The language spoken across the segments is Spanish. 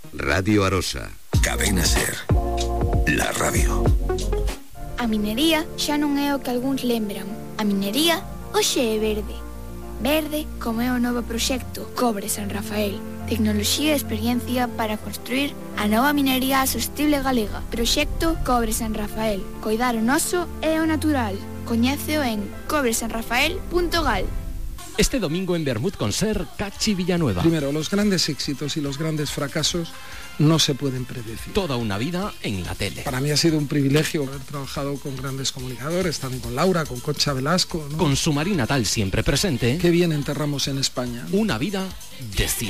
Radio Arosa. Cadena Ser. La radio. A minería xa non é o que algúns lembran. A minería hoxe é verde. Verde como é o novo proxecto Cobre San Rafael. Tecnoloxía e experiencia para construir a nova minería sostible galega. Proxecto Cobre San Rafael. Coidar o noso e o natural. Coñéceo en cobresanrafael.gal. Este domingo en Bermud Concert, Cachi Villanueva. Primero, los grandes éxitos y los grandes fracasos no se pueden predecir. Toda una vida en la tele. Para mí ha sido un privilegio haber trabajado con grandes comunicadores, también con Laura, con Concha Velasco, ¿no? Con su Marín natal siempre presente. Qué bien enterramos en España. Una vida de cine.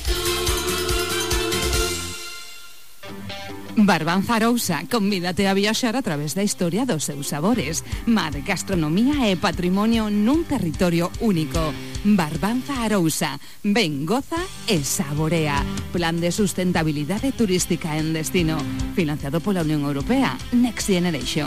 Barbanza Arousa, convídate a viaxar a través da historia dos seus sabores. Mar, gastronomía e patrimonio nun territorio único. Barbanza Arousa, ven, goza e saborea. Plan de sustentabilidade turística en destino. Financiado pola Unión Europea. Next Generation.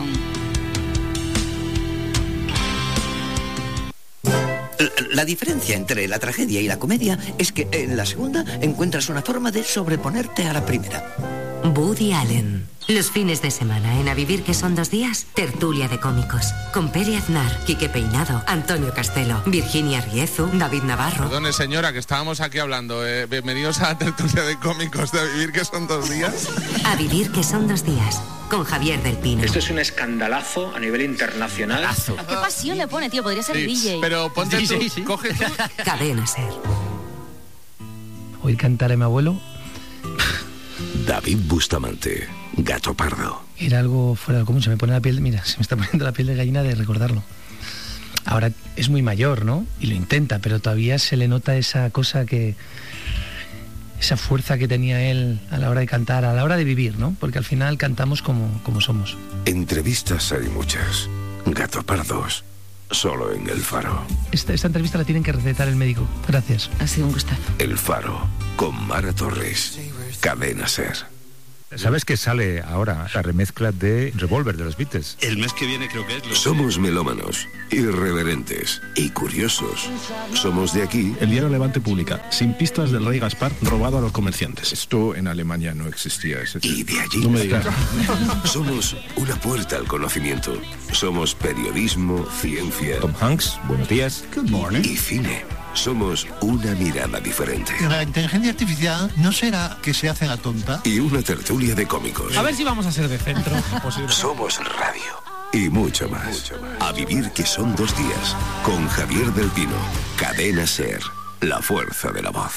La diferencia entre la tragedia y la comedia es que en la segunda encuentras una forma de sobreponerte a la primera. Woody Allen. Los fines de semana en A Vivir que son 2 días, tertulia de cómicos. Con Pere Aznar, Quique Peinado, Antonio Castelo, Virginia Riezu, David Navarro. Perdone, señora, que estábamos aquí hablando. Bienvenidos a la tertulia de cómicos de A Vivir que son 2 días. A Vivir que son 2 días. Con Javier del Pino. Esto es un escandalazo a nivel internacional. ¿Qué pasión le pone, tío? Podría ser DJ. Pero ponte tú, coge tú. Cadena Ser. Oír cantar a mi abuelo. David Bustamante, Gato Pardo. Era algo fuera del común, se me pone la piel, mira, se me está poniendo la piel de gallina de recordarlo. Ahora es muy mayor, ¿no? Y lo intenta, pero todavía se le nota esa cosa que... esa fuerza que tenía él a la hora de cantar, a la hora de vivir, ¿no? Porque al final cantamos como somos. Entrevistas hay muchas. Gato Pardos, solo en El Faro. Esta entrevista la tienen que recetar el médico. Gracias. Ha sido un gustazo. El Faro, con Mara Torres. Cadena Ser. ¿Sabes que sale ahora la remezcla de Revolver de los Beatles? El mes que viene creo que es. Somos melómanos, irreverentes y curiosos. Somos de aquí. El diario Levante publica: sin pistas del rey Gaspar robado a los comerciantes. Esto en Alemania no existía. Y de allí. No me digas. Somos una puerta al conocimiento. Somos periodismo, ciencia. Tom Hanks, buenos días. Good morning. Y cine. Somos una mirada diferente. La inteligencia artificial no será que se hace la tonta. Y una tertulia de cómicos. A ver si vamos a ser de centro. Somos radio. Y mucho más. A Vivir que son 2 días. Con Javier del Pino. Cadena Ser. La fuerza de la voz.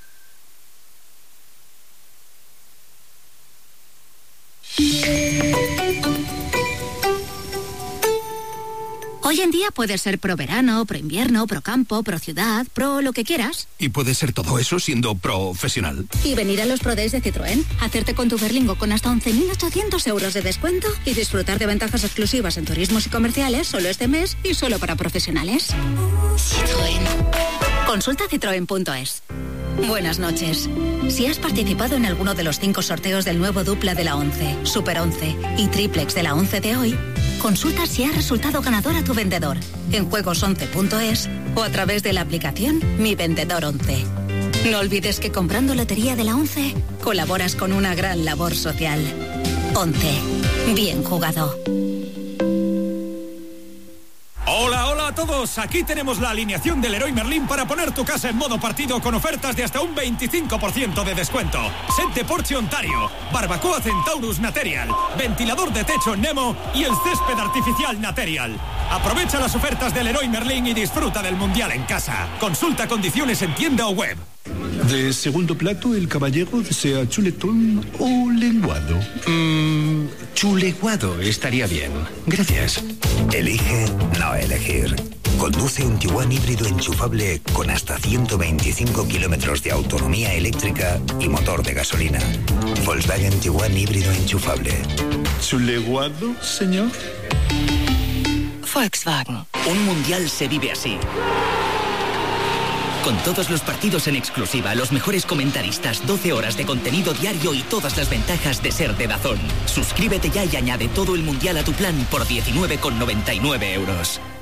Hoy en día puedes ser pro verano, pro invierno, pro campo, pro ciudad, pro lo que quieras. Y puedes ser todo eso siendo profesional. Y venir a los Pro Days de Citroën, hacerte con tu Berlingo con hasta 11.800 euros de descuento y disfrutar de ventajas exclusivas en turismos y comerciales solo este mes y solo para profesionales. Citroën. Consulta citroen.es. Buenas noches. Si has participado en alguno de los 5 sorteos del nuevo dupla de la 11, Super 11 y triplex de la 11 de hoy, consulta si ha resultado ganador a tu vendedor en juegos11.es o a través de la aplicación Mi Vendedor 11. No olvides que comprando lotería de la 11 colaboras con una gran labor social. 11. Bien jugado. Hola, hola a todos. Aquí tenemos la alineación del Leroy Merlin para poner tu casa en modo partido con ofertas de hasta un 25% de descuento. Set de Porsche Ontario, barbacoa Centaurus Material, ventilador de techo Nemo y el césped artificial Material. Aprovecha las ofertas del Leroy Merlin y disfruta del Mundial en casa. Consulta condiciones en tienda o web. De segundo plato, el caballero desea chuletón o lenguado. Chuleguado estaría bien. Gracias. Elige no elegir. Conduce un Tiguan híbrido enchufable con hasta 125 kilómetros de autonomía eléctrica y motor de gasolina. Volkswagen Tiguan híbrido enchufable. ¿Chuleguado, señor? Volkswagen. Un mundial se vive así. Con todos los partidos en exclusiva, los mejores comentaristas, 12 horas de contenido diario y todas las ventajas de ser de DAZN. Suscríbete ya y añade todo el mundial a tu plan por 19,99 euros.